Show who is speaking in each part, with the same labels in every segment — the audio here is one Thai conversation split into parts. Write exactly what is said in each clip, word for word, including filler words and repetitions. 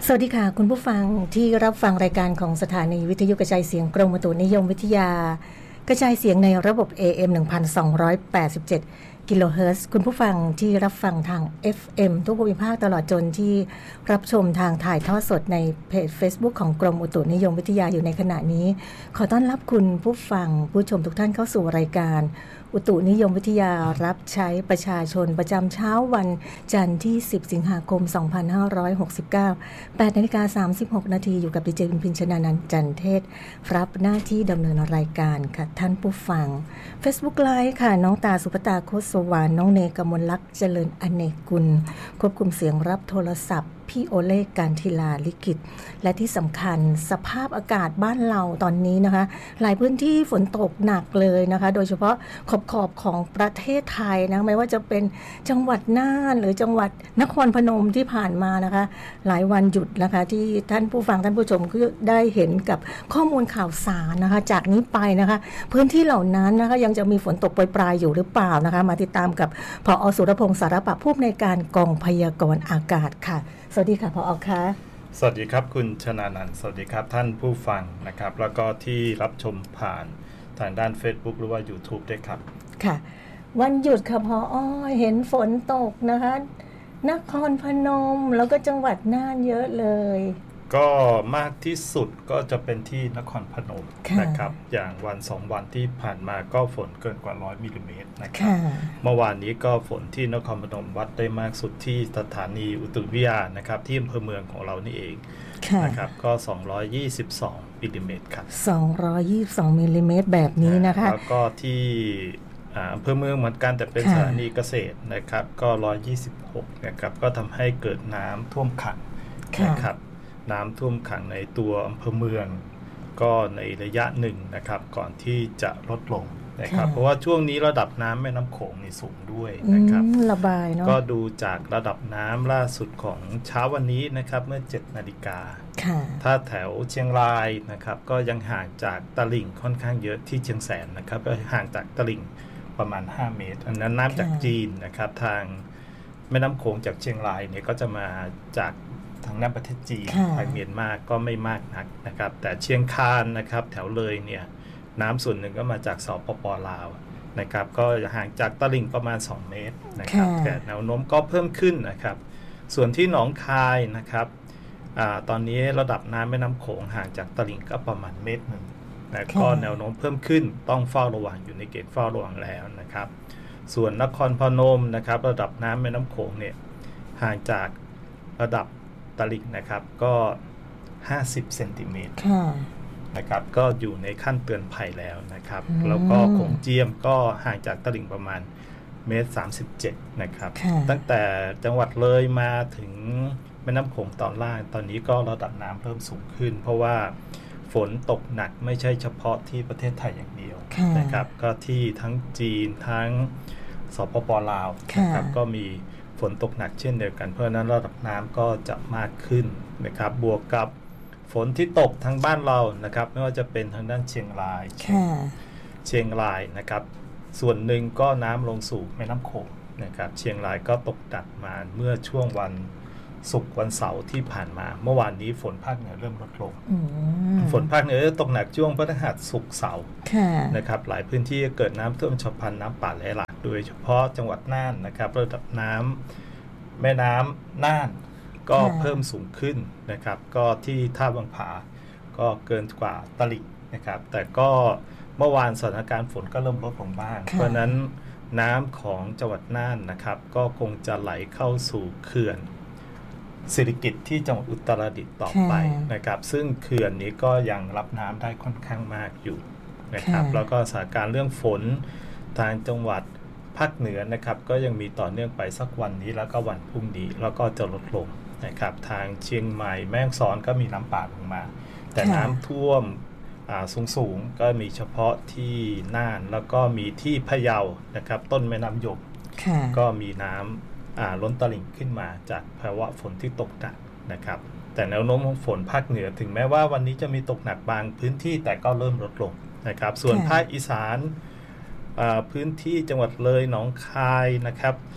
Speaker 1: สวัสดีค่ะคุณผู้ฟังที่รับฟังรายการของสถานีวิทยุกระจายเสียงกรมอุตุนิยมวิทยากระจายเสียงในระบบ เอ เอ็ม หนึ่งพันสองร้อยแปดสิบเจ็ด กิโลเฮิรตซ์คุณผู้ฟังที่รับฟังทาง เอฟ เอ็ม ทุกภูมิภาคตลอดจนที่รับชมทางถ่ายทอดสดในเพจ Facebook ของกรมอุตุนิยมวิทยาอยู่ในขณะนี้ขอต้อนรับคุณผู้ฟังผู้ชมทุกท่านเข้าสู่รายการอุตุนิยมวิทยารับใช้ประชาชนประจำเช้าวันจันทร์ที่สิบสิงหาคมสองพันห้าร้อยหกสิบเก้า แปดนาฬิกาสามสิบหกนาทีอยู่กับดิเจพิมพินชนานันท์จันเทศรับหน้าที่ดำเนินรายการค่ะท่านผู้ฟัง Facebook Live ค่ะน้องตาสุภตาโคตรสวรรค์น้องเนกมลลักษณ์เจริญอเนกกุลควบคุมเสียงรับโทรศัพท์พี่โอเล่การทิลาลิขิตและที่สำคัญสภาพอากาศบ้านเราตอนนี้นะคะหลายพื้นที่ฝนตกหนักเลยนะคะโดยเฉพาะขอบขอบของประเทศไทยนะไม่ว่าจะเป็นจังหวัดน่านหรือจังหวัดนครพนมที่ผ่านมานะคะหลายวันหยุดนะคะที่ท่านผู้ฟังท่านผู้ชมก็ได้เห็นกับข้อมูลข่าวสารนะคะจากนี้ไปนะคะพื้นที่เหล่านั้นนะคะยังจะมีฝนตกปรายๆอยู่หรือเปล่านะคะมาติดตามกับผอ.สุรพงษ์สารปะผู้อำนวยการกองพยากรณ์อากาศค่ะสวัสดีค่ะผอ.คะ
Speaker 2: สวัสดีครับคุณชนานันท์สวัสดีครับท่านผู้ฟังนะครับแล้วก็ที่รับชมผ่านทางด้าน Facebook หรือว่า YouTube ด้วยครับ
Speaker 1: ค่ะวันหยุดค่ะผอ.เห็นฝนตกนะคะนครพนมแล้วก็จังหวัดน่านเยอะเลย
Speaker 2: ก็มากที่สุดก็จะเป็นที่นครพนมนะครับอย่างวันสองวันที่ผ่านมาก็ฝนเกินกว่าร้อยมิลลิเมตรนะครับเมื่อวานนี้ก็ฝนที่นครพนมวัดได้มากสุดที่สถานีอุตุนิยมนะครับที่อำเภอเมืองของเรานี่เองนะครับก็สองร้อยยี่สิบสองมิลลิเมตรครับ
Speaker 1: สองร้อยยี่สิบสองมิลลิเมตรแบบนี้นะคะ
Speaker 2: แล้วก็ที่อำเภอเมืองเหมือนกันแต่เป็นสถานีเกษตรนะครับก็หนึ่งร้อยยี่สิบหกนะครับก็ทำให้เกิดน้ำท่วมขังนะครับน้ำท่วมขังในตัวอำเภอเมืองก็ในระยะหนึ่งนะครับก่อนที่จะลดลงนะครับเพราะว่าช่วงนี้ระดับน้ำแม่น้ำโขงนี่สูงด้วยนะครับ
Speaker 1: ระบายเนาะ
Speaker 2: ก็ดูจากระดับน้ำล่าสุดของเช้าวันนี้นะครับเมื่อเจ็ดนาฬิกาถ้าแถวเชียงรายนะครับก็ยังห่างจากตลิ่งค่อนข้างเยอะที่เชียงแสนนะครับก็ห่างจากตลิ่งประมาณห้าเมตรอันนั้นน้ำจากจีนนะครับทางแม่น้ำโขงจากเชียงรายเนี่ยก็จะมาจากทางด้านประเทศจีนทางเมียนมาก็ไม่มากนักนะครับแต่เชียงคานนะครับแถวเลยเนี่ยน้ำส่วนหนึ่งก็มาจากสปป.ลาวนะครับก็ห่างจากตลิ่งประมาณสองเมตรนะครับแต่แนวโน้มก็เพิ่มขึ้นนะครับส่วนที่หนองคายนะครับอ่าตอนนี้ระดับน้ำแม่น้ำโขงห่างจากตลิ่งก็ประมาณเมตรหนึ่งแต่ก็แนวโน้มเพิ่มขึ้นต้องเฝ้าระวังอยู่ในเกณฑ์เฝ้าระวังแล้วนะครับส่วนนครพนมนะครับระดับน้ำแม่น้ำโขงเนี่ยห่างจากระดับตลิ่งนะครับก็ห้าสิบเซนติเมตรนะครับก็อยู่ในขั้นเตือนภัยแล้วนะครับแล้วก็โขงเจียมก็ห่างจากตลิ่งประมาณเมตรสามสิบเจ็ดนะครับตั้งแต่จังหวัดเลยมาถึงแม่น้ำโขงตอนล่างตอนนี้ก็ระดับน้ำเพิ่มสูงขึ้นเพราะว่าฝนตกหนักไม่ใช่เฉพาะที่ประเทศไทยอย่างเดียวนะครับก็ที่ทั้งจีนทั้งสปป.ลาวนะครับก็มีฝนตกหนักเช่นเดียวกันเพราะนั้นระดับน้ำก็จะมากขึ้นนะครับบวกกับฝนที่ตกทางบ้านเรานะครับไม่ว่าจะเป็นทางด้านเชียงรายเชียงรายนะครับส่วนหนึ่งก็น้ำลงสู่แม่น้ำโขงนะครับเชียงรายก็ตกหนักมาเมื่อช่วงวันศุกร์วันเสาร์ที่ผ่านมาเมื่อวานนี้ฝนภาคเหนือเริ่มลดลงฝนภาคเหนือตกหนักช่วงพฤหัสศุกร์เสาร์นะครับหลายพื้นที่เกิดน้ำท่วมฉับพลันน้ำป่าไหลหลากโดยเฉพาะจังหวัดน่านนะครับระดับน้ำแม่น้ำน่านก็เพิ่มสูงขึ้นนะครับก็ที่ท่าบางผาก็เกินกว่าตลิ่งนะครับแต่ก็เมื่อวานสถานการณ์ฝนก็เริ่มลดลงบ้างเพราะนั้นน้ำของจังหวัดน่านนะครับก็คงจะไหลเข้าสู่เขื่อนสิริกิติ์ที่จังหวัดอุตรดิตถ์ต่อไปนะครับซึ่งเขื่อนนี้ก็ยังรับน้ำได้ค่อนข้างมากอยู่นะครับแล้วก็สถานการณ์เรื่องฝนทางจังหวัดภาคเหนือนะครับก็ยังมีต่อเนื่องไปสักวันนี้แล้วก็วันพรุ่งนี้แล้วก็จะลดลงนะครับทางเชียงใหม่แม่ฮ่องสอนก็มีน้ำป่าลงมาแต่น้ำท่วมสูงสูงก็มีเฉพาะที่น่านแล้วก็มีที่พะเยานะครับต้นแม่น้ำยมก็มีน้ำล้นตลิ่งขึ้นมาจากภาวะฝนที่ตกหนักนะครับแต่แนวโน้มของฝนภาคเหนือถึงแม้ว่าวันนี้จะมีตกหนักบางพื้นที่แต่ก็เริ่มลดลงนะครับส่วนภาคอีสานพื้นที่จังหวัดเลยหนองคายนะครับ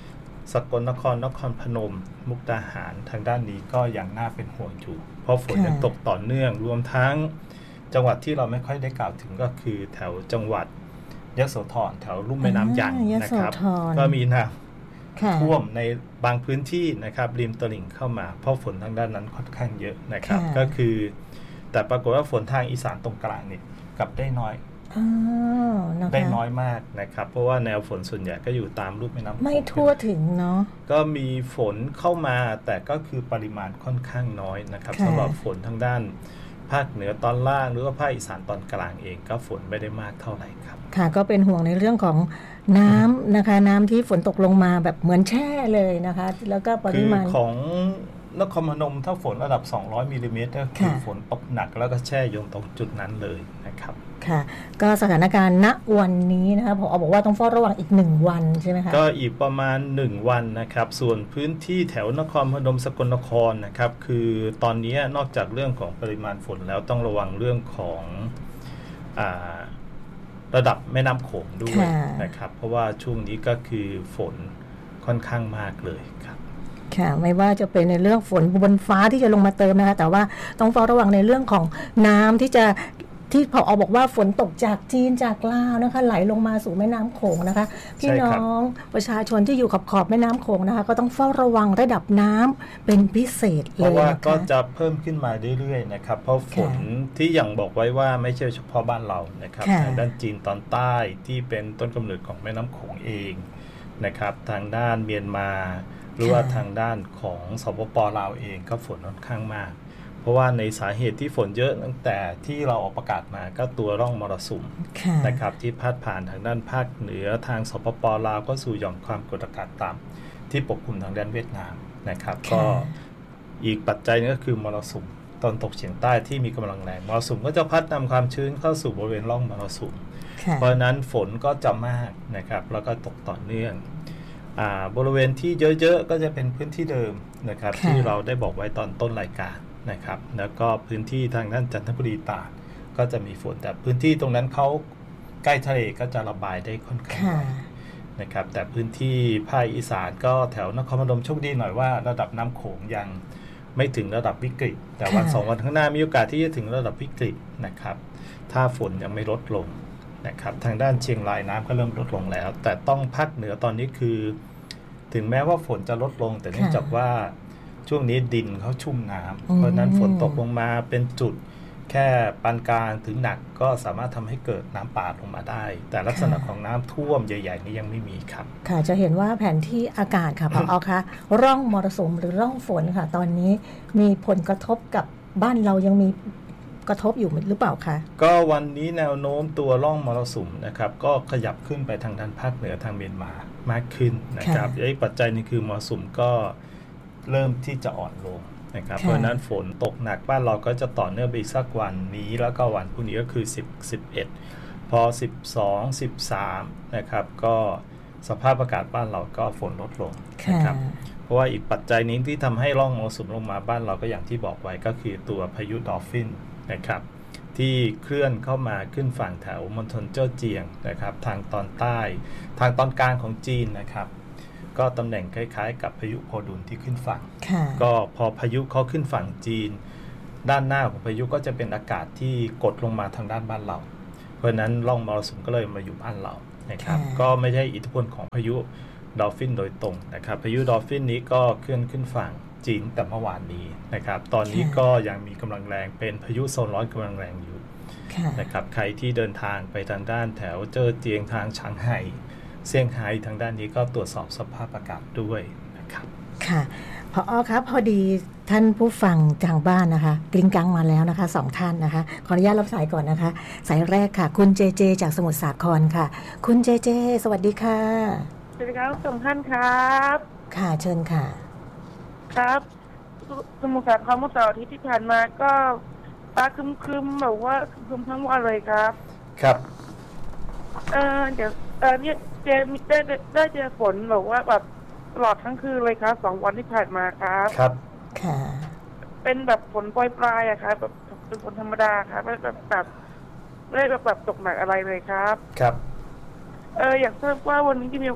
Speaker 2: สกลนครนครพนมมุกดาหารทางด้านนี้ก็ยังน่าเป็นห่วงอยู่เพราะฝนยังตกต่อเนื่องรวมทั้งจังหวัดที่เราไม่ค่อยได้กล่าวถึงก็คือแถวจังหวัดยโสธรแถวลุ่มแม่น้ำยังนะครับก็มีน้ำท่วมในบางพื้นที่นะครับริมตลิ่งเข้ามาเพราะฝนทางด้านนั้นค่อนข้างเยอะนะครับก็คือแต่ปรากฏว่าฝนทางอีสานตรงกลางนี่กลับได้น้อยได้น้อยมากนะครับเพราะว่าแนวฝนส่วนใหญ่ก็อยู่ตามรูปแม่น้ำ
Speaker 1: ไม่ทั่วถึงเนาะ
Speaker 2: ก็มีฝนเข้ามาแต่ก็คือปริมาณค่อนข้างน้อยนะครับสำหรับฝนทางด้านภาคเหนือตอนล่างหรือว่าภาคอีสานตอนกลางเองก็ฝนไม่ได้มากเท่าไหร่ครับ
Speaker 1: ค่ะก็เป็นห่วงในเรื่องของน้ำนะคะน้ำที่ฝนตกลงมาแบบเหมือนแช่เลยนะคะแล้วก็ปริมาณ
Speaker 2: ของนครพนมถ้าฝนระดับสองร้อยมิลลิเมตรก็คือฝนตกหนักแล้วก็แช่อยู่ตรงจุดนั้นเลยนะครับ
Speaker 1: ค่ะก็สถานการณ์ณวันนี้นะคะผอ.บอกว่าต้องเฝ้าระวังอีกหนึ่งวันใช่ไหมคะ
Speaker 2: ก็อีกประมาณหนึ่งวันนะครับส่วนพื้นที่แถวนครพนมสกลนครนะครับคือตอนนี้นอกจากเรื่องของปริมาณฝนแล้วต้องระวังเรื่องของอ่าระดับแม่น้ำโขงด้วยนะครับเพราะว่าช่วงนี้ก็คือฝนค่อนข้างมากเลยครับ
Speaker 1: ค่ะไม่ว่าจะเป็นในเรื่องฝนบนฟ้าที่จะลงมาเติมนะคะแต่ว่าต้องเฝ้าระวังในเรื่องของน้ำที่จะที่ผอ.บอกว่าฝนตกจากจีนจากลาวนะคะไหลลงมาสู่แม่น้ำโขงนะคะพี่น้องประชาชนที่อยู่ขอบขอบแม่น้ำโขงนะคะก็ต้องเฝ้าระวังระดับน้ำเป็นพิเศษเลย
Speaker 2: เพราะว่าก็จะเพิ่มขึ้นมาเรื่อยๆนะครับเพราะฝนที่อย่างบอกไว้ว่าไม่ใช่เฉพาะบ้านเรานะครับทางด้านจีนตอนใต้ที่เป็นต้นกำเนิดของแม่น้ำโขงเองนะครับทางด้านเมียนมาหรือว่าทางด้านของสปป.ลาวเองก็ฝนค่อนข้างมากเพราะว่าในสาเหตุที่ฝนเยอะตั้งแต่ที่เราออกประกาศมาก็ตัวร่องมรสุมนะครับที่พาดผ่านทางด้านภาคเหนือทางสปป.ลาวก็สู่หย่อมความกดอากาศต่ำที่ปกคลุมทางด้านเวียดนามนะครับก็อีกปัจจัยนึงก็คือมรสุมตอนตกเฉียงใต้ที่มีกำลังแรงมรสุมก็จะพัดนำความชื้นเข้าสู่บริเวณร่องมรสุมเพราะนั้นฝนก็จะมากนะครับแล้วก็ตกต่อเนื่องบริเวณที่เยอะๆก็จะเป็นพื้นที่เดิมนะครับที่เราได้บอกไว้ตอนต้นรายการนะครับแล้วก็พื้นที่ทางด้านจันทบุรีตราดก็จะมีฝนแต่พื้นที่ตรงนั้นเขาใกล้ทะเลก็จะระบายได้ค่อนข้างน้อยนะครับแต่พื้นที่ภาคอีสานก็แถวนครพนมโชคดีหน่อยว่าระดับน้ำโขงยังไม่ถึงระดับวิกฤตแต่วันสองวันข้างหน้ามีโอกาสที่จะถึงระดับวิกฤตนะครับถ้าฝนยังไม่ลดลงนะครับทางด้านเชียงรายน้ำก็เริ่มลดลงแล้วแต่ต้องภาคเหนือตอนนี้คือถึงแม้ว่าฝนจะลดลงแต่เนื่องจากว่าช่วงนี้ดินเขาชุ่มน้ำเพราะนั้นฝนตกลงมาเป็นจุดแค่ปานกลางถึงหนักก็สามารถทำให้เกิดน้ำป่าลงมาได้แต่ลักษณะของน้ำท่วมใหญ่ๆนี้ยังไม่มีครับ
Speaker 1: ค่ะจะเห็นว่าแผนที่อากาศค่ะผอ.คะร่องมรสุมหรือร่องฝนค่ะตอนนี้มีผลกระทบกับบ้านเรายังมีกระทบอยู่หรือเปล่าคะ
Speaker 2: ก็วันนี้แนวโน้มตัวร่องมรสุมนะครับก็ขยับขึ้นไปทางด้านภาคเหนือทางเมียนมามากขึ้นนะครับอีกปัจจัยนึงคือมรสุมก็เริ่มที่จะอ่อนลงนะครับเพราะนั้นฝนตกหนักบ้านเราก็จะต่อเนื่องไปสักวันนี้แล้วก็วันพรุ่งนี้ก็คือสิบ สิบเอ็ดพอสิบสอง สิบสามนะครับก็สภาพอากาศบ้านเราก็ฝนลดลงนะครับเพราะว่าอีกปัจจัยนี้ที่ทำให้ร่องมรสุมลงมาบ้านเราก็อย่างที่บอกไว้ก็คือตัวพายุดอลฟินนะครับที่เคลื่อนเข้ามาขึ้นฝั่งแถวมณฑลเจ้าเจียงนะครับทางตอนใต้ทางตอนกลางของจีนนะครับก็ตำแหน่งคล้ายๆกับพายุโพดุลที่ขึ้นฝั่งก็พอพายุเขาขึ้นฝั่งจีนด้านหน้าของพายุก็จะเป็นอากาศที่กดลงมาทางด้านบ้านเราเพราะนั้นร่องมรสุมก็เลยมาอยู่บ้านเรานะครับก็ไม่ใช่อิทธิพลของพายุดอลฟินโดยตรงนะครับพายุดอลฟินนี้ก็เคลื่อนขึ้นฝั่งจีนแต่เมื่อวานนี้นะครับตอนนี้ก็ยังมีกำลังแรงเป็นพายุโซนร้อนกำลังแรงอยู่นะครับใครที่เดินทางไปทางด้านแถวเจ้อเจียงทางฉางไห่เซี่ยงไฮ้ทางด้านนี้ก็ตรวจสอบสภาพอากาศด้วยนะครับ
Speaker 1: ค่ะผอ.ครับพอดีท่านผู้ฟังทางบ้านนะคะกลิ้งกังมาแล้วนะคะสองท่านนะคะขออนุญาตรับสายก่อนนะคะสายแรกค่ะคุณเจเจจากสมุทรสาครค่ะคุณเจเจสวัสดีค่ะ
Speaker 3: สวัสดีครับสองท่านครับ
Speaker 1: ค่ะเชิญค่ะ
Speaker 3: ครับสมุทรสาครเมื่อเสาร์อาทิตย์ที่ผ่านมาก็ฟ้าครึมๆแบบว่าครึมทั้งวันเลยครับ
Speaker 2: ครับ
Speaker 3: เออเดี๋ยวเออเนี่ยเจมีได้ได้เจอฝนแบบว่าแบบตลอดทั้งคืนเลยครับสองวันที่ผ่านมาครับ
Speaker 2: ครับ
Speaker 1: ค่ะ
Speaker 3: เป็นแบบฝนปล่อยปลายอะครับแบบเป็นฝนธรรมดาครับไม่แบบแบบไม่ได้แบบแบบตกหนักอะไรเลยครับ
Speaker 2: ครับ
Speaker 3: เอออยากทราบว่าวันนี้จะมีโอกาส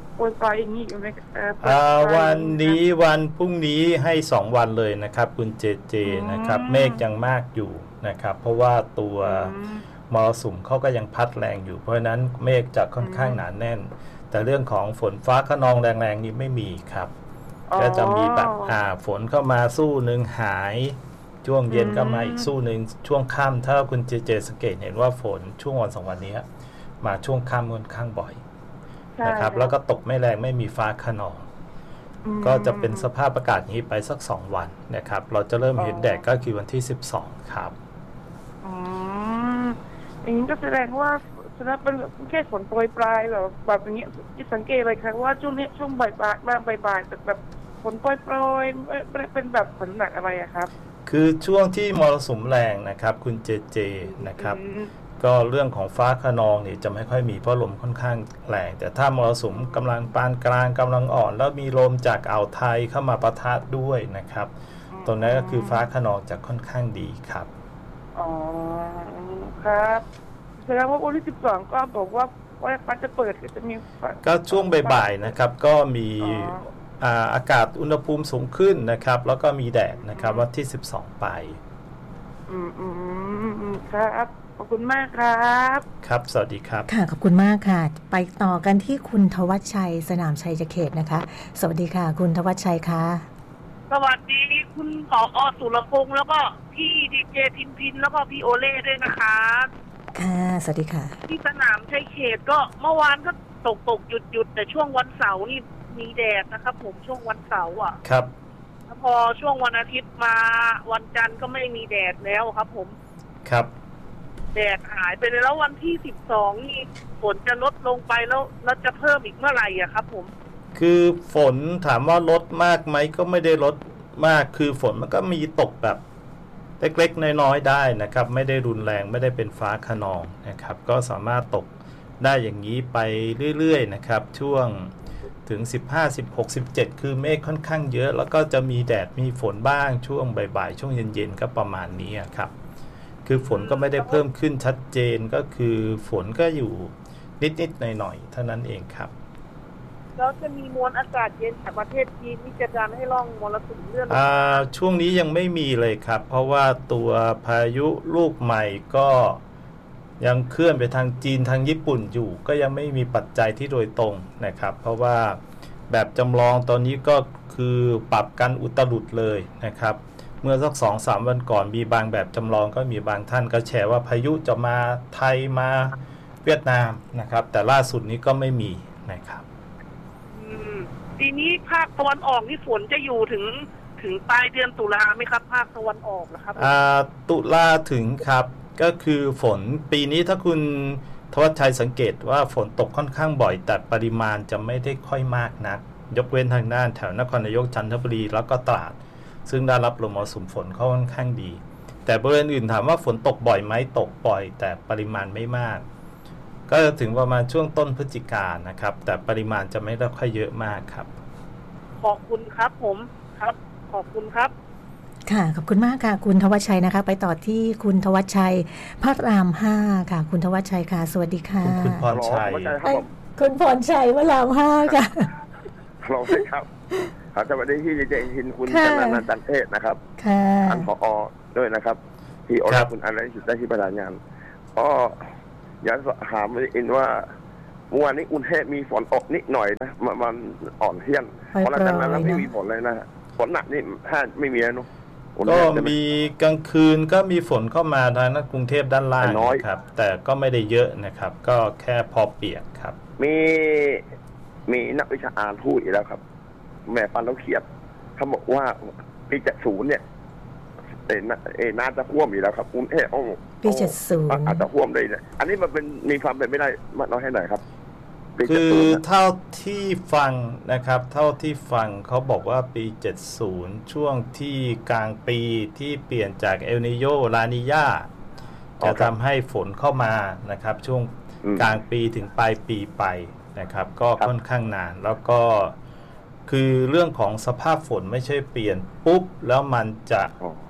Speaker 3: โปรยปลายอย่างนี้อยู่ไหมเอ
Speaker 2: อวันนี้วันพรุ่งนี้ให้สองวันเลยนะครับคุณเจเจนะครับเมฆยังมากอยู่นะครับเพราะว่าตัวมรสุมเขาก็ยังพัดแรงอยู่เพราะฉะนั้นเมฆจะค่อนข้างหนาแน่นแต่เรื่องของฝนฟ้าคะนองแรงๆนี้ไม่มีครับก็จะมีแบบอ่าฝนเข้ามาสู้หนึ่งหายช่วงเย็นก็มาอีกสู้หนึ่งช่วงค่ำถ้าคุณเจเจสังเกตเห็นว่าฝนช่วงวันสองวันนี้มาช่วงค่ำค่อนข้างบ่อยนะครับแล้วก็ตกไม่แรงไม่มีฟ้าคะนองก็จะเป็นสภาพอากาศนี้ไปสักสองวันนะครับเราจะเริ่มเห็นแดดก็คือวันที่สิบสองครับ
Speaker 3: อ๋ออย่างนี้ก็แสดงว่าแสดงเป็นแค่ฝนโปรยปลายแบบแบบอย่างเงี้ยที่สังเกตเลยครับว่าช่วงนี้ช่วงบ่ายๆมาบ่ายๆแบบฝนโปรยปลายเป็นแบบฝนหนักอะไรอะครับ
Speaker 2: คือช่วงที่มรสุมแรงนะครับคุณเจเจนะครับก็เรื่องของฟ้าคะนองนี่จะไม่ค่อยมีเพราะลมค่อนข้างแรงแต่ถ้ามรสุมกำลังปานกลางกำลังอ่อนแล้วมีลมจากอ่าวไทยเข้ามาปะทะด้วยนะครับตรงนั้นก็คือฟ้าคะนองจะค่อนข้างดีครับ
Speaker 3: อ๋อครับแสดงว่าวันที่สิบสองก็บอกว่าว่าฟ้าจะเปิดจะมี
Speaker 2: ก็ช่วงบ่ายๆนะครับก็มีอากาศอุณหภูมิสูงขึ้นนะครับแล้วก็มีแดดนะครับวันที่สิบสองไป
Speaker 3: อืมอืมครับขอบคุณมากครับ
Speaker 2: ครับสวัสดีครับ
Speaker 1: ค่ะขอบคุณมากค่ะไปต่อกันที่คุณทวัชชัยสนามชัยเขตนะคะสวัสดีค่ะคุณทวัชชัยค่ะ
Speaker 4: สวัสดีคุณผอ.สุรพงษ์แล้วก็พี่ดีเจพินพินแล้วก็พี่โอเล่ด้วยนะคะ
Speaker 1: ค่ะสวัสดีค่ะ
Speaker 4: ที่สนามชัยเขตก็เมื่อวานก็ตกตกหยุดหยุดแต่ช่วงวันเสาร์นี่มีแดดนะครับผมช่วงวันเสาร์อ่ะ
Speaker 2: ครับ
Speaker 4: แล้วพอช่วงวันอาทิตย์มาวันจันทร์ก็ไม่มีแดดแล้วครับผม
Speaker 2: ครับ
Speaker 4: แดดหายไปเลยแล้ววันที่สิบสองนี่ฝนจะลดลงไปแล้วแล้วจะเพิ่มอีกเมื่อไหร่อ่ะครับผม
Speaker 2: คือฝนถามว่าลดมากไหมก็ไม่ได้ลดมากคือฝนมันก็มีตกแบบเล็กๆน้อยๆได้นะครับไม่ได้รุนแรงไม่ได้เป็นฟ้าคะนองนะครับก็สามารถตกได้อย่างนี้ไปเรื่อยๆนะครับช่วงถึงสิบห้า สิบหก สิบเจ็ดคือเมฆค่อนข้างเยอะแล้วก็จะมีแดดมีฝนบ้างช่วงบ่ายๆช่วงเย็นๆก็ประมาณนี้ครับคือฝนก็ไม่ได้เพิ่มขึ้นชัดเจนก็คือฝนก็อยู่นิดๆหน่อยๆเท่านั้นเองครับ
Speaker 4: แล้วจะมีมวลอากาศเย็นจากประเทศจีนที่จะดันให้ร่องมรสุมเลื่อน
Speaker 2: อ่าช่วงนี้ยังไม่มีเลยครับเพราะว่าตัวพายุลูกใหม่ก็ยังเคลื่อนไปทางจีนทางญี่ปุ่นอยู่ก็ยังไม่มีปัจจัยที่โดยตรงนะครับเพราะว่าแบบจำลองตอนนี้ก็คือปรับกันอุตรุดเลยนะครับเมื่อสัก สองถึงสาม วันก่อนมีบางแบบจำลองก็มีบางท่านก็แชร์ว่าพายุจะมาไทยมาเวียดนามนะครับแต่ล่าสุดนี้ก็ไม่มีนะครับ
Speaker 4: ทีนี้ภาคตะวันออกนี่ฝนจะอยู่ถึงถึงปลายเดือนตุลาไหมครับภาคตะวันออกนะครับ
Speaker 2: อ่าตุลาถึงครับก็คือฝนปีนี้ถ้าคุณทวัชชัยสังเกตว่าฝนตกค่อนข้างบ่อยแต่ปริมาณจะไม่ได้ค่อยมากนักยกเว้นทางด้านแถวนครนายกจันทบุรีแล้วก็ตราดซึ่งได้รับลมมรสุมฝนค่อนข้างดีแต่บริเวณอื่นถามว่าฝนตกบ่อยไหมตกบ่อยแต่ปริมาณไม่มากก็ถึงประมาณช่วงต้นพฤศจิกายนนะครับแต่ปริมาณจะไม่ได้ค่อยเยอะมากครับ
Speaker 4: ขอบคุณครับผมครับขอบคุณครับ
Speaker 1: ค่ะขอบคุณมากค่ะคุณทวัชชัยนะคะไปต่อที่คุณทวัชชัยพระรามห้าค่ะคุณทวัชชัยค่ะสวัสดีค่ะ
Speaker 2: คุณพรชัย
Speaker 1: คุณพรชัยพระรามห้าค่ะ
Speaker 5: ลองเลยครับสวัสดีที่ดีเจหินคุณจันทนันจันเทศนะครับท่านผอ.ด้วยนะครับที่ออกคุณอะไรสุดได้ที่ประธานงานก็อยากถามอินว่าเมื่อวานนี้อุณหภูมิมีฝนตกนิดหน่อยนะมันอ่อนเที่ยงเพราะหลังจากนั้นไม่มีฝนเลยนะฝนหนักนี่แทบไม่มีแล้วนุ๊ก
Speaker 2: ก็มีกลางคืนก็มีฝนเข้ามาทางนักกรุงเทพด้านล่างครับแต่ก็ไม่ได้เยอะนะครับก็แค่พอเปียกครับ
Speaker 5: มีมีนักวิชาการพูดอีกแล้วครับแม่ฟันแล้วเขียดเขาบอกว่าปีเจ็ดศูนย์เนี่ยเอ็นเอ็นน่าจะท่วมอยู่แล้วครับคุณเอ๋อ
Speaker 1: ปีเจ็ดศูนย์
Speaker 5: อาจจะท่วมเลยเนี่ยอันนี้มันเป็นมีความเป็นไม่ได้มากน้อยแค่ไหนครับ
Speaker 2: คือเท่าที่ฟังนะครับเท่าที่ฟังเขาบอกว่าปีเจ็ดสิบช่วงที่กลางปีที่เปลี่ยนจากเอลนิโญลานีญาจะทำให้ฝนเข้ามานะครับช่วงกลางปีถึงปลายปีไปนะครับก็ค่อนข้างนานแล้วก็คือเรื่องของสภาพฝนไม่ใช่เปลี่ยนปุ๊บแล้วมันจะ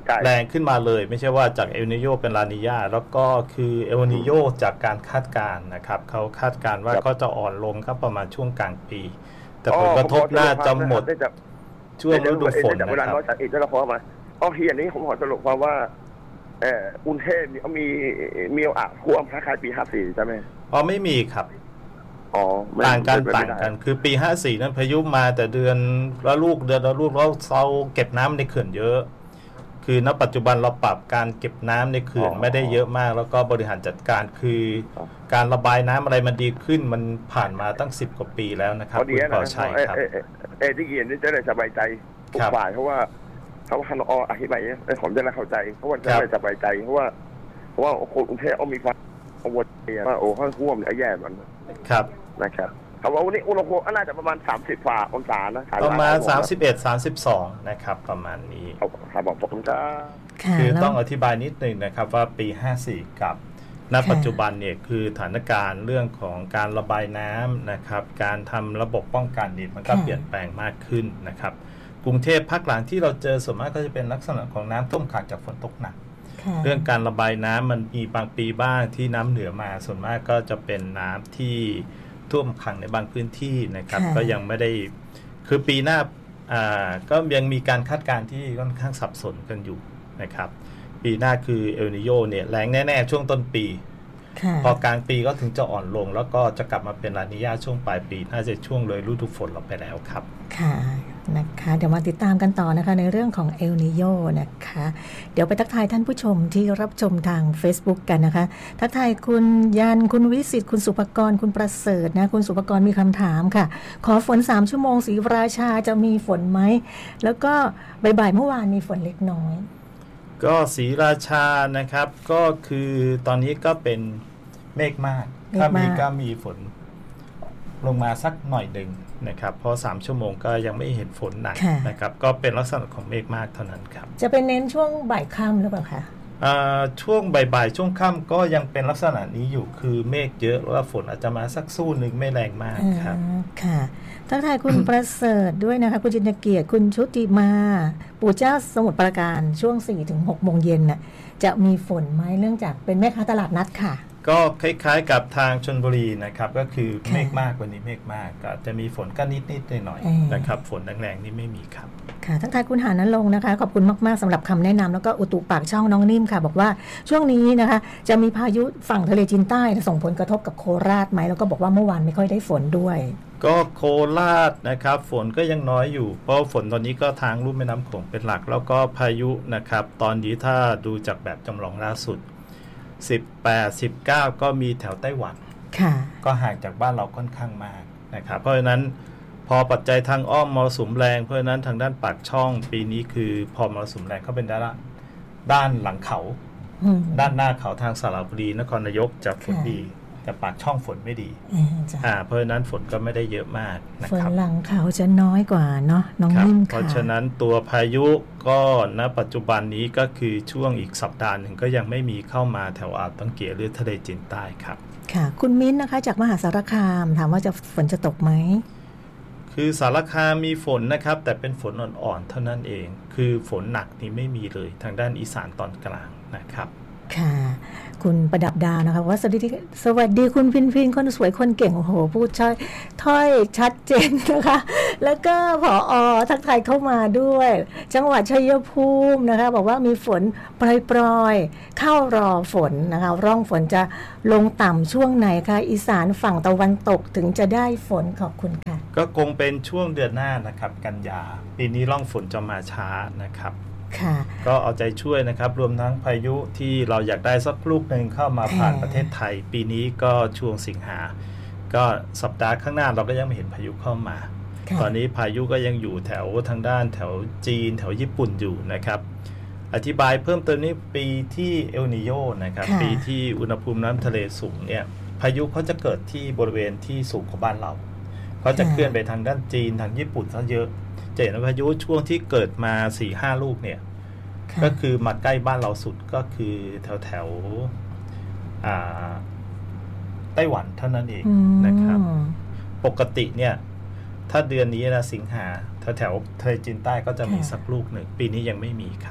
Speaker 2: แรงขึ้นมาเลยไม่ใช่ว่าจากเอลนิโญเป็นลานีญาแล้วก็คือเอลนิโญจากการคาดการณ์นะครับเขาคาดการณ์ว่าก็จะอ่อนลงครับประมาณช่วงกลางปีแต่ผลกระทบน่าจะหมดช่วงฤดูฝนนะครับเวลาน้อยจากอีกแล้วพอมาอ๋อที่อันนี้ผมขอสรุปความว่าเออกรุงเทพมีมีอ่ะท่วมคล้ายๆปีห้าสี่ใช่ไหมอ๋อไม่มีครับต่างกันต่างกันคือปีห้าสี่นั้นพายุมาแต่เดือนละลูกเดือนละลูกแล้วเราเก็บน้ำในเขื่อนเยอะคือณปัจจุบันเราปรับการเก็บน้ำในเขื่อนไม่ได้เยอะมากแล้วก็บริหารจัดการคือการระบายน้ำอะไรมันดีขึ้นมันผ่านมาตั้งสิบกว่าปีแล้วนะครับคุณปอชัยครับเอที่เขียนนี่จะได้สบายใจทุกฝ่ายเพราะว่าเขาคันออธิบายเนี่ยผมจะได้เข้าใจเพราะว่าจะได้สบายใจเพราะว่าเพราะว่าคนกรุงเทพเอามีความกังวลว่าโอ้ข้างท่วมไอ้แย่มันครับนะครับเขาบอกวันนี้อุณหภูมิน่าจะประมาณสามสิบฝ่าองศานะประมาณสามสิบเอ็ด สามสิบสองนะครับประมาณนี้ครับบอกผมจะคือต้องอธิบายนิดนึงนะครับว่าปีห้าสี่กับณปัจจุบันเนี่ยคือสถานการณ์เรื่องของการระบายน้ำนะครับการทำระบบป้องกันนี่มันก็เปลี่ยนแปลงมากขึ้นนะครับกรุงเทพภาคหลังที่เราเจอส่วนมากก็จะเป็นลักษณะของน้ำท่วมขังจากฝนตกหนักเรื่องการระบายน้ำมันมีบางปีบ้างที่น้ำเหนือมาส่วนมากก็จะเป็นน้ำที่ท่วมขังในบางพื้นที่นะครับก็ยังไม่ได้คือปีหน้าอ่าก็ยังมีการคาดการณ์ที่ค่อนข้างสับสนกันอยู่นะครับปีหน้าคือเอลนิโญเนี่ยแรงแน่ๆช่วงต้นปีพอกลางปีก็ถึงจะอ่อนลงแล้วก็จะกลับมาเป็นลานีญาช่วงปลายปีน่าจะช่วงเลยฤดูฝนเราไปแล้วครับค่ะนะคะเดี๋ยวมาติดตามกันต่อนะคะในเรื่องของเอลนิโญนะคะเดี๋ยวไปทักทายท่านผู้ชมที่รับชมทาง Facebook กันนะคะทักทายคุณยันคุณวิสิทธิ์คุณสุภกรคุณประเสริฐนะคุณสุภกรมีคำถามค่ะขอฝนสามชั่วโมงศรีราชาจะมีฝนไหมแล้วก็บ่ายๆเมื่อวานมีฝนเล็กน้อยก็ศรีราชานะครับก็คือตอนนี้ก็เป็นเมฆมากถ้ามีก็มีฝนลงมาสักหน่อยหนึ่งนะครับเพราะสามชั่วโมงก็ยังไม่เห็นฝนหนักนะครับก็เป็นลักษณะของเมฆมากเท่านั้นครับจะเป็นเน้นช่วงบ่ายค่ำหรือเปล่าคะช่วงบ่ายๆช่วงค่ำก็ยังเป็นลักษณะนี้อยู่คือเมฆเยอะแล้วฝนอาจจะมาสักสู้หนึ่งไม่แรงมากครับค่ะทักทายคุณ ประเสริฐด้วยนะคะคุณจินเกียรติคุณชุติมาปู่เจ้าสมุทรปราการช่วง สี่ถึงหก โมงเย็นน่ะจะมีฝนไหมเนื่องจากเป็นแม่ค้าตลาดนัดค่ะก็คล้ายๆกับทางชลบุรีนะครับก็คือเมฆมากกว่านี้เมฆมากก็จะมีฝนก็นิดๆหน่อยๆนะครับฝนแรงๆนี่ไม่มีครับค่ะทักทายคุณหานั้นลงนะคะขอบคุณมากๆสำหรับคำแนะนำแล้วก็อุตุปากช่องน้องนิ่มค่ะบอกว่าช่วงนี้นะคะจะมีพายุฝั่งทะเลจีนใต้ส่งผลกระทบกับโคราชไหมแล้วก็บอกว่าเมื่อวานไม่ค่อยได้ฝนด้วยก็โคราชนะครับฝนก็ยังน้อยอยู่เพราะฝนตอนนี้ก็ทางลุ่มแม่น้ำโขงเป็นหลักแล้วก็พายุนะครับตอนนี้ถ้าดูจากแบบจำลองล่าสุดสิบแปด สิบเก้าก็มีแถวไต้หวันก็ห่างจากบ้านเราค่อนข้างมากนะครับเพราะฉะนั้นพอปัจจัยทางอ้อมมรสุมแรงเพราะฉะนั้นทางด้านปากช่องปีนี้คือพอมรสุมแรงเขาเป็นด้านด้านหลังเขาด้านหน้าเขาทางสระบุรีนครนายกจะฝนดีแต่ปากช่องฝนไม่ดีอ่าเพราะฉะนั้นฝนก็ไม่ได้เยอะมากนะครับฝนหลังเขาจะน้อยกว่าเนาะน้องนิ่มค่ะเพราะฉะนั้นตัวพายุก็ณปัจจุบันนี้ก็คือช่วงอีกสัปดาห์หนึ่งก็ยังไม่มีเข้ามาแถวอ่าวตังเกียหรือทะเลจีนใต้ครับค่ะคุณมิ้นนะคะจากมหาสารคามถามว่าจะฝนจะตกไหมคือสารคามมีฝนนะครับแต่เป็นฝนอ่อนๆเท่านั้นเองคือฝนหนักนี่ไม่มีเลยทางด้านอีสานตอนกลางนะครับค่ะคุณประดับดาวนะคะว่าสวัสดีสวัสดีคุณพินพินคนสวยคนเก่งโอ้โหพูดช่อยถ้อยชัดเจนนะคะแล้วก็ผอ.ทักทายเข้ามาด้วยจังหวัดชัยภูมินะคะบอกว่ามีฝนปรอยๆเข้ารอฝนนะคะร่องฝนจะลงต่ำช่วงไหนคะอีสานฝั่งตะวันตกถึงจะได้ฝนขอบคุณค่ะก็คงเป็นช่วงเดือนหน้านะครับกันยาปีนี้ร่องฝนจะมาช้านะครับก็เอาใจช่วยนะครับรวมทั้งพายุที่เราอยากได้สักลูกหนึ่งเข้ามาผ่านประเทศไทยปีนี้ก็ช่วงสิงหาก็สัปดาห์ข้างหน้าเราก็ยังไม่เห็นพายุเข้ามาตอนนี้พายุก็ยังอยู่แถวทางด้านแถวจีนแถวญี่ปุ่นอยู่นะครับอธิบายเพิ่มเติมนี้ปีที่เอลนิโญนะครับปีที่อุณหภูมิน้ำทะเลสูงเนี่ยพายุเขาจะเกิดที่บริเวณที่สูงกว่าบ้านเราเขาจะเคลื่อนไปทางด้านจีนทางญี่ปุ่นซะเยอะจะเห็นว่าพายุช่วงที่เกิดมา สี่ห้า ลูกเนี่ยก็คือมาใกล้บ้านเราสุดก็คือแถวแถวไต้หวันเท่านั้นเองนะครับปกติเนี่ยถ้าเดือนนี้นะสิงหาแถวแถวทะเลจีนใต้ก็จะมีสักลูกหนึ่งปีนี้ยังไม่มีครับ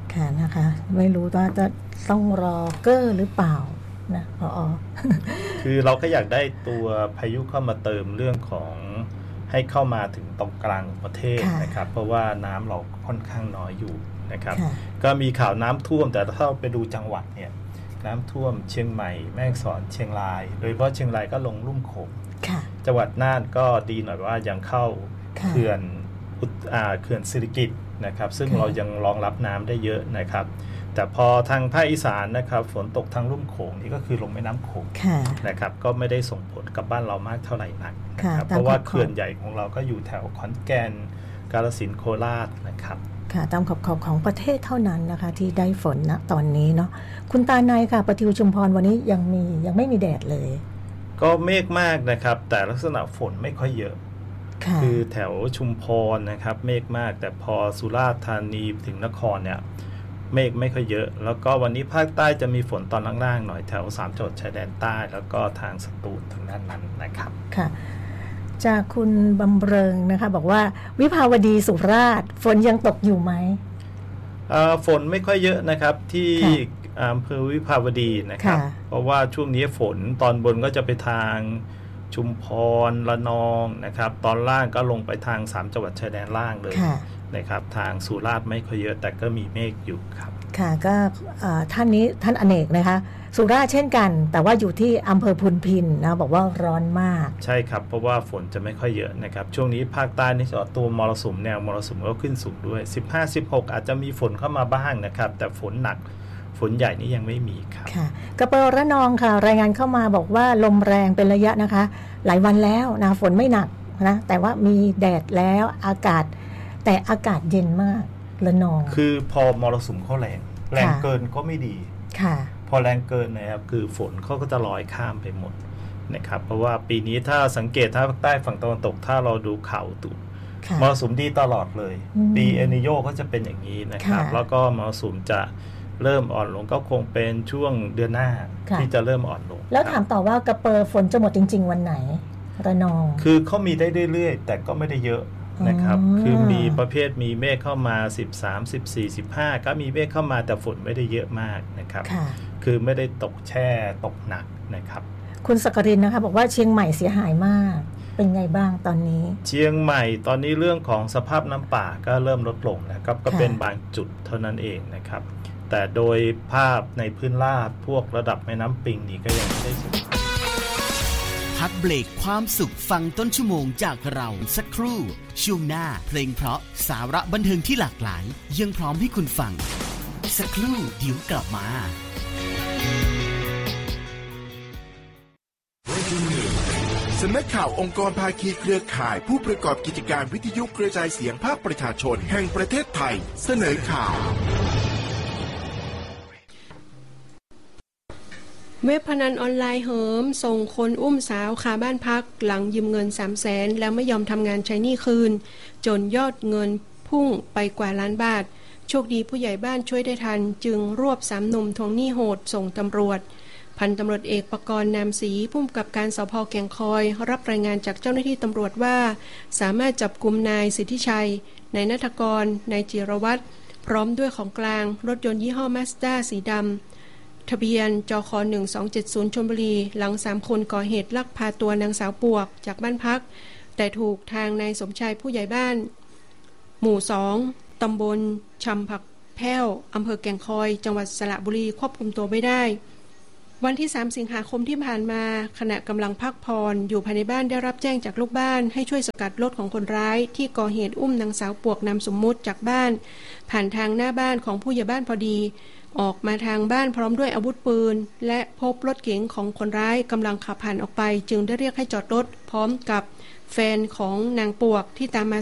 Speaker 1: ค่ะนะคะไม่รู้ว่าจะต้องรอเกอร์หรือเปล่านะผอ
Speaker 2: คือเราก็อยากได้ตัวพายุเข้ามาเติมเรื่องของให้เข้ามาถึงตรงกลางประเทศนะครับเพราะว่าน้ำเราค่อนข้างน้อยอยู่นะครับก็มีข่าวน้ำท่วมแต่ถ้าเราไปดูจังหวัดเนี่ยน้ำท่วมเชียงใหม่แม่ฮ่องสอนเชียงรายโดยเฉพาะเชียงรายก็ลงลุ่มโขงจังหวัดน่านก็ดีหน่อยว่ายังเข้าเขื่อนเขื่อนสิริกิติ์นะครับซึ่งเรายังรองรับน้ำได้เยอะนะครับแต่พอทางภาคอีสานนะครับฝนตกทางลุ่มโขงนี่ก็คือลงแม่น้ำโขงนะครับก็ไม่ได้ส่งผลกับบ้านเรามากเท่าไหร่นักนะครับเพราะว่าเขื่อนใหญ่ของเราก็อยู่แถวขอนแก่นกาฬสินธุ์โคราชนะครับ
Speaker 1: ค่ะตามขอบขอบของประเทศเท่านั้นนะคะที่ได้ฝนณตอนนี้เนาะคุณตาในค่ะประทิวชุมพรวันนี้ยังมียังไม่มีแดดเลย
Speaker 2: ก็เมฆมากนะครับแต่ลักษณะฝนไม่ค่อยเยอะคือแถวชุมพรนะครับเมฆมากแต่พอสุราษฎร์ธานีถึงนครเนี่ยเมฆไม่ค่อยเยอะแล้วก็วันนี้ภาคใต้จะมีฝนตอนล่างๆหน่อยแถวสามจังหวัดชายแดนใต้แล้วก็ทางสตูลทางด้านนั้นนะครับ
Speaker 1: ค่ะจากคุณบำเริงนะคะบอกว่าวิภาวดีสุราษฎร์ฝนยังตกอยู่ไหม
Speaker 2: ฝนไม่ค่อยเยอะนะครับที่อำเภอวิภาวดีนะครับเพราะว่าช่วงนี้ฝนตอนบนก็จะไปทางชุมพรระนองนะครับตอนล่างก็ลงไปทางสามจังหวัดชายแดนล่างเลยนะครับทางสุราษฎร์ไม่ค่อยเยอะแต่ก็มีเมฆอยู่ครับ
Speaker 1: ค่ะก็ท่านนี้ท่านอเนกนะคะสุราษฎร์เช่นกันแต่ว่าอยู่ที่อำเภอพุนพินนะบอกว่าร้อนมาก
Speaker 2: ใช่ครับเพราะว่าฝนจะไม่ค่อยเยอะนะครับช่วงนี้ภาคใต้นี่ตัวมรสุมแนวมรสุมก็ขึ้นสูงด้วย สิบห้า สิบหก อาจจะมีฝนเข้ามาบ้างนะครับแต่ฝนหนักฝนใหญ่นี่ยังไม่มีครับ
Speaker 1: ค่ะกระเปาระนองค่ะรายงานเข้ามาบอกว่าลมแรงเป็นระยะนะคะหลายวันแล้วนะฝนไม่หนักนะแต่ว่ามีแดดแล้วอากาศแต่อากาศเย็นมากระนอง
Speaker 2: คือพอมรสุมเขาแรงแรงเกินก็ไม่ดี
Speaker 1: ค่ะ
Speaker 2: พอแรงเกินนะครับคือฝนเขาก็จะลอยข้ามไปหมดนะครับเพราะว่าปีนี้ถ้าสังเกตถ้าภาคใต้ฝั่งตะวันตกถ้าเราดูข่าวตุมรสุมดีตลอดเลยปีเอนิโยก็จะเป็นอย่างนี้นะครับแล้วก็มรสุมจะเริ่มอ่อนลงก็คงเป็นช่วงเดือนหน้าที่จะเริ่มอ่อนลง
Speaker 1: แล้วถามต่อว่ากระเปอฝนจะหมดจริงๆวันไหนระนอง
Speaker 2: คือเขามีได้เรื่อยๆแต่ก็ไม่ได้เยอะนะครับคือมีประเภทมีเมฆเข้ามาสิบสาม สิบสี่ สิบห้าก็มีเมฆเข้ามาแต่ฝนไม่ได้เยอะมากนะครับคือไม่ได้ตกแช่ตกหนักนะครับ
Speaker 1: คุณสักกรินนะคะบอกว่าเชียงใหม่เสียหายมากเป็นไงบ้างตอนนี้
Speaker 2: เชียงใหม่ตอนนี้เรื่องของสภาพน้ำป่าก็เริ่มลดลงนะครับก็เป็นบางจุดเท่านั้นเองนะครับแต่โดยภาพในพื้นราบพวกระดับแม่น้ำปิงนี่ก็ยังไม่ได้สุด
Speaker 6: พักเบรกความสุขฟังต้นชั่วโมงจากเราสักครู่ช่วงหน้าเพลงเพราะสาระบันเทิงที่หลากหลายยังพร้อมให้คุณฟังสักครู่เดี๋ยวกลับมา
Speaker 7: สำนักข่าวองค์กรภาคีเครือข่ายผู้ประกอบกิจการวิทยุกระจายเสียงภาคประชาชนแห่งประเทศไทยเสนอข่าว
Speaker 8: เว็บพนันออนไลน์เหิมส่งคนอุ้มสาวคาบ้านพักหลังยืมเงิน สามแสน แล้วไม่ยอมทำงานใช้หนี้คืนจนยอดเงินพุ่งไปกว่าล้านบาทโชคดีผู้ใหญ่บ้านช่วยได้ทันจึงรวบสามหนุ่มทวงหนี้โหดส่งตำรวจพันตำรวจเอกประกรณ์นามศรีผู้กำกับการสภ.แก่งคอยรับรายงานจากเจ้าหน้าที่ตำรวจว่าสามารถจับกุมนายสิทธิชัยนายณัฐกรนายจิรวัตรพร้อมด้วยของกลางรถยนต์ยี่ห้อ Mazda สีดำทะเบียนจคหนึ่งสองเจ็ดศูนย์ชลบุรีหลังสามคนก่อเหตุลักพาตัวนางสาวปวกจากบ้านพักแต่ถูกทางนายสมชายผู้ใหญ่บ้านหมู่สองตำบลชำผักแพ้วอำเภอแก่งคอยจังหวัดสระบุรีควบคุมตัวไม่ได้วันที่สามสิงหาคมที่ผ่านมาขณะกำลังพักผ่อนอยู่ภายในบ้านได้รับแจ้งจากลูกบ้านให้ช่วยสกัดรถของคนร้ายที่ก่อเหตุอุ้มนางสาวปวกนามสมมุติจากบ้านผ่านทางหน้าบ้านของผู้ใหญ่บ้านพอดีออกมาทางบ้านพร้อมด้วยอาวุธปืนและพบรถเก๋งของคนร้ายกำลังขับผ่านออกไปจึงได้เรียกให้จอดรถพร้อมกับแฟนของนางปวกที่ตามมา